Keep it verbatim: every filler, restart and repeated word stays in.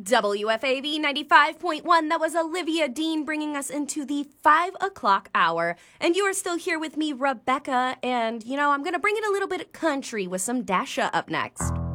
W F A B ninety-five point one, that was Olivia Dean bringing us into the five o'clock hour. And you are still here with me, Rebecca, and, you know, I'm going to bring it a little bit country with some Dasha up next.